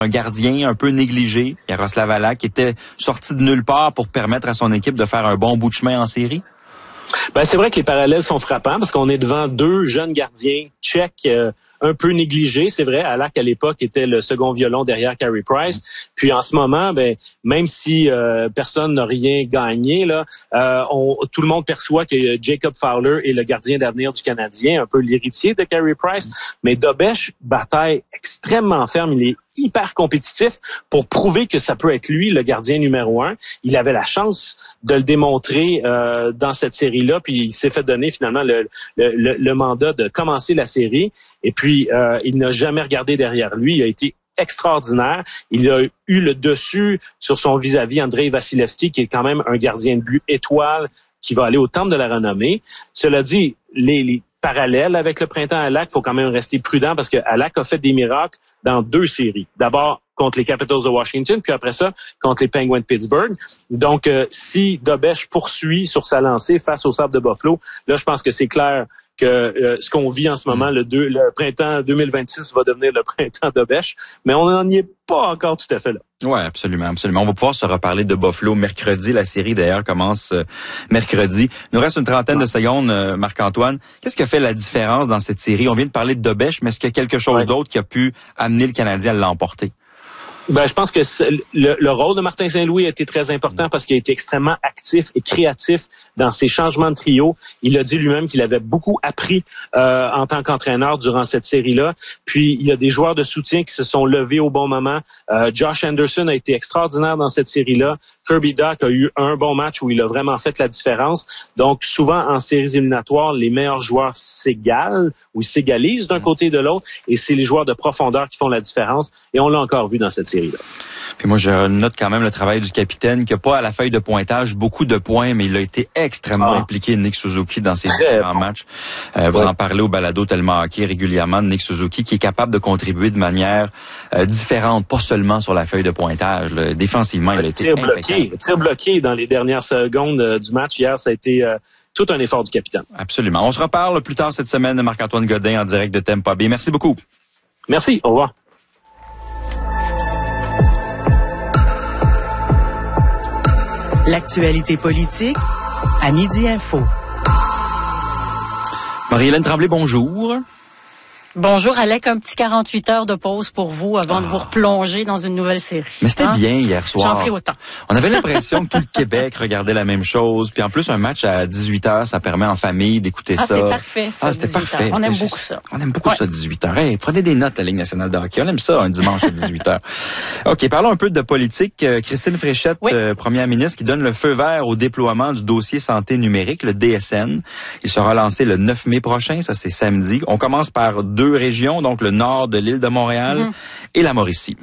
un gardien un peu négligé, Jaroslav Halak, qui était sorti de nulle part pour permettre à son équipe de faire un bon bout de chemin en série? Ben, c'est vrai que les parallèles sont frappants parce qu'on est devant deux jeunes gardiens tchèques un peu négligés. C'est vrai, Halak à l'époque était le second violon derrière Carey Price. Puis en ce moment, ben même si personne n'a rien gagné là, tout le monde perçoit que Jacob Fowler est le gardien d'avenir du Canadien, un peu l'héritier de Carey Price. Mais Dobeš bataille extrêmement ferme. Il est hyper compétitif pour prouver que ça peut être lui le gardien numéro 1. Il avait la chance de le démontrer dans cette série-là, puis il s'est fait donner finalement le mandat de commencer la série. Et puis, il n'a jamais regardé derrière lui. Il a été extraordinaire. Il a eu le dessus sur son vis-à-vis Andrei Vasilevskiy, qui est quand même un gardien de but étoile qui va aller au temple de la renommée. Cela dit, les parallèles avec le printemps Halak, il faut quand même rester prudent parce que Halak a fait des miracles dans 2 séries. D'abord contre les Capitals de Washington, puis après ça, contre les Penguins de Pittsburgh. Donc, si Dobeš poursuit sur sa lancée face aux Sabres de Buffalo, là, je pense que c'est clair que ce qu'on vit en ce moment, le printemps 2026 va devenir le printemps Dobeš, mais on n'en y est pas encore tout à fait là. Oui, absolument, absolument. On va pouvoir se reparler de Buffalo mercredi. La série, d'ailleurs, commence mercredi. Il nous reste une trentaine de secondes, Marc-Antoine. Qu'est-ce qui a fait la différence dans cette série? On vient de parler de Dobeš, mais est-ce qu'il y a quelque chose d'autre qui a pu amener le Canadien à l'emporter? Ben, je pense que le rôle de Martin Saint-Louis a été très important parce qu'il a été extrêmement actif et créatif dans ses changements de trio. Il a dit lui-même qu'il avait beaucoup appris en tant qu'entraîneur durant cette série-là. Puis, il y a des joueurs de soutien qui se sont levés au bon moment. Josh Anderson a été extraordinaire dans cette série-là. Kirby Dach a eu un bon match où il a vraiment fait la différence. Donc, souvent, en séries éliminatoires, les meilleurs joueurs s'égalent ou s'égalisent d'un côté et de l'autre. Et c'est les joueurs de profondeur qui font la différence. Et on l'a encore vu dans cette série-là. Puis moi, je note quand même le travail du capitaine qui n'a pas à la feuille de pointage beaucoup de points, mais il a été extrêmement impliqué, Nick Suzuki, dans ses différents matchs. Vous en parlez au balado tellement hockey régulièrement de Nick Suzuki, qui est capable de contribuer de manière différente, pas seulement sur la feuille de pointage. Là. Défensivement, il a été impeccable. Tir bloqué dans les dernières secondes du match hier, ça a été tout un effort du capitaine. Absolument. On se reparle plus tard cette semaine de Marc-Antoine Godin en direct de Tampa Bay. Merci beaucoup. Merci. Au revoir. L'actualité politique à Midi Info. Marie-Hélène Tremblay, bonjour. Bonjour, Alec. Un petit 48 heures de pause pour vous avant de vous replonger dans une nouvelle série. Mais c'était bien hier soir. J'en ferai autant. On avait l'impression que tout le Québec regardait la même chose. Puis en plus, un match à 18 heures, ça permet en famille d'écouter ça. C'est parfait, ça. C'était parfait. On aime beaucoup ça. On aime beaucoup ça, 18 heures. Hey, prenez des notes à la Ligue nationale de hockey. On aime ça, un dimanche à 18 heures. OK, parlons un peu de politique. Christine Fréchette, première ministre, qui donne le feu vert au déploiement du dossier santé numérique, le DSN. Il sera lancé le 9 mai prochain. Ça, c'est samedi. On commence par 2 régions, donc le nord de l'île de Montréal et la Mauricie.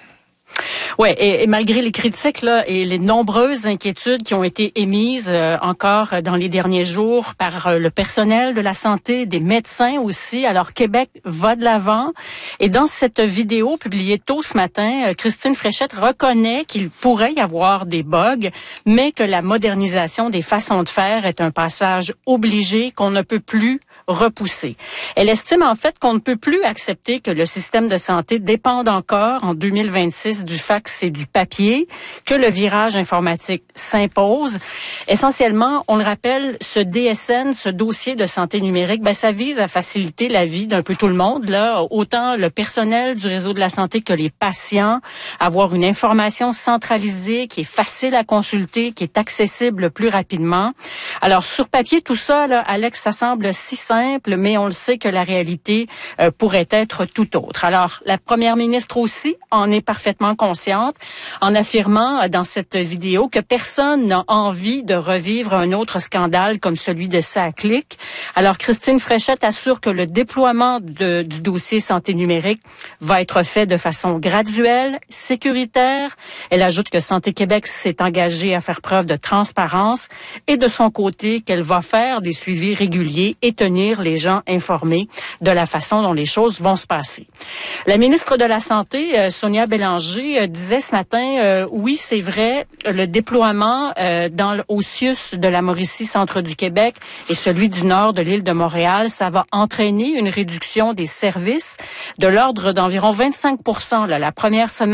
Ouais, et malgré les critiques là et les nombreuses inquiétudes qui ont été émises encore dans les derniers jours par le personnel de la santé, des médecins aussi, alors Québec va de l'avant. Et dans cette vidéo publiée tôt ce matin, Christine Fréchette reconnaît qu'il pourrait y avoir des bugs, mais que la modernisation des façons de faire est un passage obligé qu'on ne peut plus repousser. Elle estime en fait qu'on ne peut plus accepter que le système de santé dépende encore en 2026 du fax et du papier, que le virage informatique s'impose. Essentiellement, on le rappelle, ce DSN, ce dossier de santé numérique, ça vise à faciliter la vie d'un peu tout le monde, là, autant le personnel du réseau de la santé que les patients, avoir une information centralisée qui est facile à consulter, qui est accessible plus rapidement. Alors sur papier, tout ça, là, Alex, ça semble si simple, mais on le sait que la réalité pourrait être tout autre. Alors, la première ministre aussi en est parfaitement consciente en affirmant dans cette vidéo que personne n'a envie de revivre un autre scandale comme celui de SACLIC. Alors, Christine Fréchette assure que le déploiement du dossier santé numérique va être fait de façon graduelle, sécuritaire. Elle ajoute que Santé Québec s'est engagée à faire preuve de transparence et de son côté qu'elle va faire des suivis réguliers et tenir les gens informés de la façon dont les choses vont se passer. La ministre de la Santé, Sonia Bélanger, disait ce matin, oui, c'est vrai, le déploiement au CIUS de la Mauricie, centre du Québec, et celui du nord de l'île de Montréal, ça va entraîner une réduction des services de l'ordre d'environ 25% la première semaine